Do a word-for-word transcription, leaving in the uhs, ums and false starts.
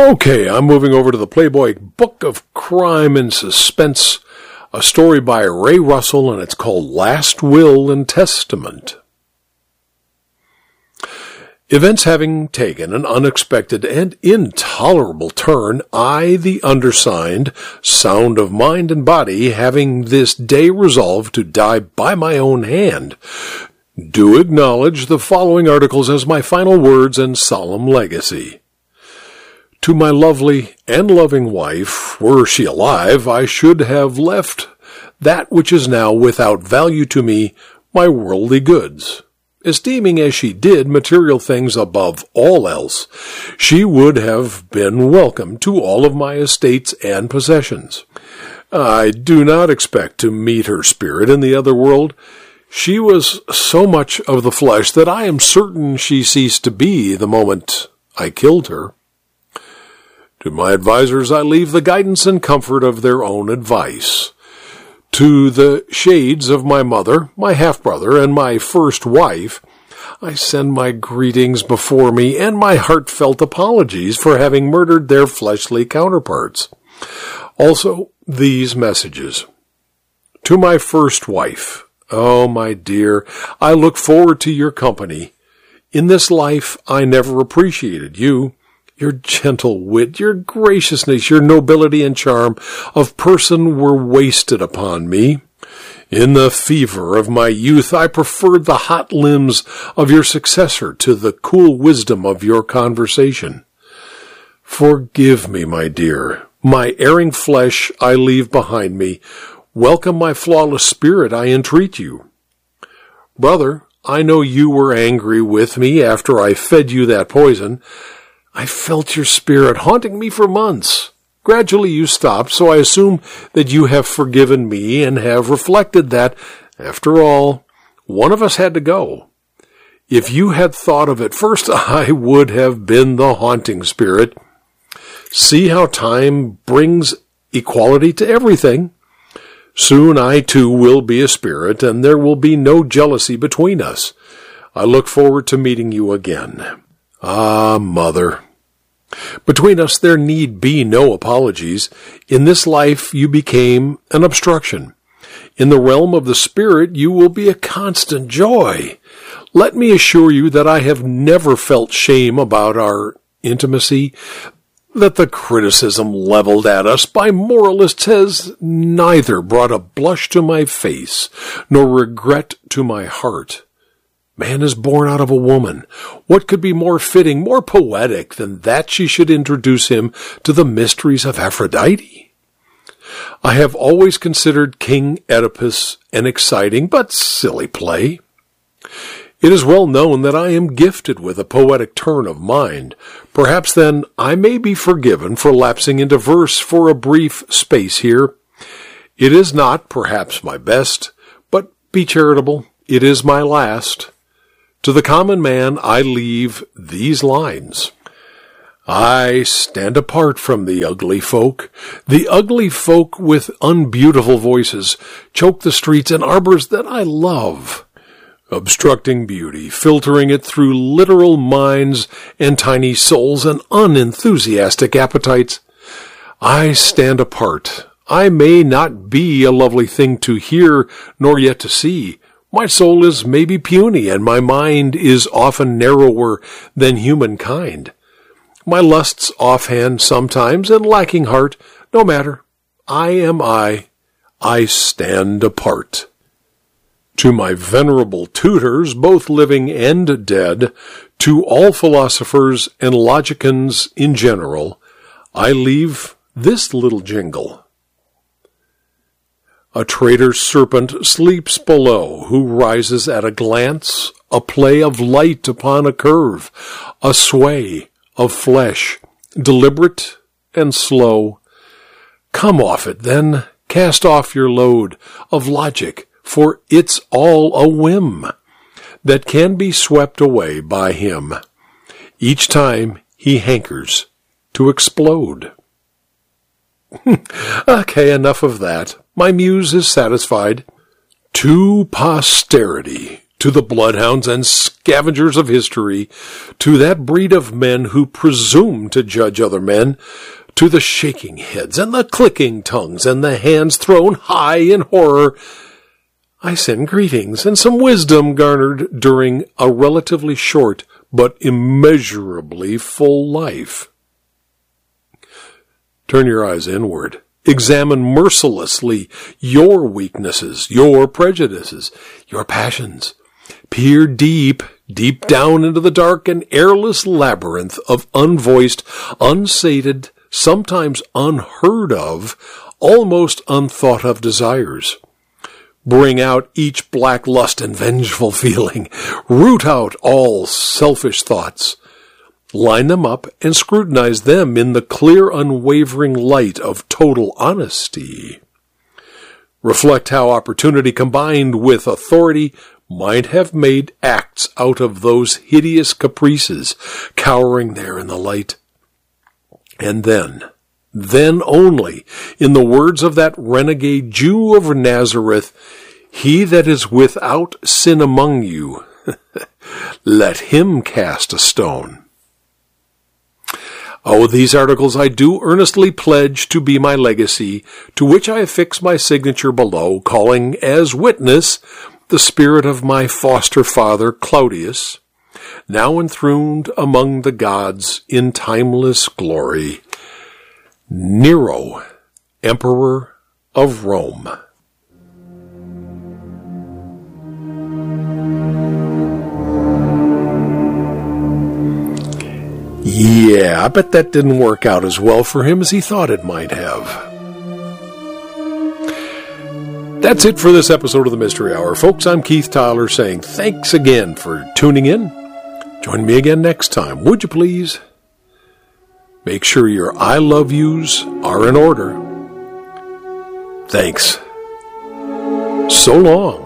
Okay, I'm moving over to the Playboy Book of Crime and Suspense, a story by Ray Russell, and it's called Last Will and Testament. Events having taken an unexpected and intolerable turn, I, the undersigned, sound of mind and body, having this day resolved to die by my own hand, do acknowledge the following articles as my final words and solemn legacy. To my lovely and loving wife, were she alive, I should have left that which is now without value to me, my worldly goods. Esteeming as she did material things above all else, she would have been welcome to all of my estates and possessions. I do not expect to meet her spirit in the other world. She was so much of the flesh that I am certain she ceased to be the moment I killed her. To my advisers I leave the guidance and comfort of their own advice. To the shades of my mother, my half-brother, and my first wife, I send my greetings before me and my heartfelt apologies for having murdered their fleshly counterparts. Also, these messages. To my first wife, oh, my dear, I look forward to your company. In this life, I never appreciated you. Your gentle wit, your graciousness, your nobility and charm of person were wasted upon me. In the fever of my youth, I preferred the hot limbs of your successor to the cool wisdom of your conversation. Forgive me, my dear. My erring flesh I leave behind me. Welcome my flawless spirit, I entreat you. Brother, I know you were angry with me after I fed you that poison. I felt your spirit haunting me for months. Gradually you stopped, so I assume that you have forgiven me and have reflected that, after all, one of us had to go. If you had thought of it first, I would have been the haunting spirit. See how time brings equality to everything. Soon I too will be a spirit, and there will be no jealousy between us. I look forward to meeting you again. Ah, Mother. Between us there need be no apologies. In this life you became an obstruction. In the realm of the spirit you will be a constant joy. Let me assure you that I have never felt shame about our intimacy, that the criticism leveled at us by moralists has neither brought a blush to my face nor regret to my heart. Man is born out of a woman. What could be more fitting, more poetic than that she should introduce him to the mysteries of Aphrodite? I have always considered King Oedipus an exciting but silly play. It is well known that I am gifted with a poetic turn of mind. Perhaps then I may be forgiven for lapsing into verse for a brief space here. It is not, perhaps, my best, but be charitable, it is my last. To the common man I leave these lines. I stand apart from the ugly folk. The ugly folk with unbeautiful voices choke the streets and arbors that I love, obstructing beauty, filtering it through literal minds and tiny souls and unenthusiastic appetites. I stand apart. I may not be a lovely thing to hear nor yet to see. My soul is maybe puny, and my mind is often narrower than humankind. My lusts offhand sometimes, and lacking heart, no matter. I am I. I stand apart. To my venerable tutors, both living and dead, to all philosophers and logicians in general, I leave this little jingle. A traitor's serpent sleeps below, who rises at a glance, a play of light upon a curve, a sway of flesh, deliberate and slow. Come off it, then, cast off your load of logic, for it's all a whim that can be swept away by him each time he hankers to explode. Okay, enough of that. My muse is satisfied. To posterity, to to the bloodhounds and scavengers of history, to that breed of men who presume to judge other men, to the shaking heads and the clicking tongues and the hands thrown high in horror, I send greetings and some wisdom garnered during a relatively short but immeasurably full life. Turn your eyes inward. Examine mercilessly your weaknesses, your prejudices, your passions. Peer deep, deep down into the dark and airless labyrinth of unvoiced, unsated, sometimes unheard of, almost unthought of desires. Bring out each black lust and vengeful feeling. Root out all selfish thoughts. Line them up and scrutinize them in the clear, unwavering light of total honesty. Reflect how opportunity combined with authority might have made acts out of those hideous caprices cowering there in the light. And then, then only, in the words of that renegade Jew of Nazareth, he that is without sin among you, let him cast a stone. Oh, these articles I do earnestly pledge to be my legacy, to which I affix my signature below, calling as witness the spirit of my foster father Claudius, now enthroned among the gods in timeless glory, Nero, Emperor of Rome. Yeah, I bet that didn't work out as well for him as he thought it might have. That's it for this episode of the Mystery Hour. Folks, I'm Keith Tyler saying thanks again for tuning in. Join me again next time, would you please? Make sure your I love yous are in order. Thanks. So long.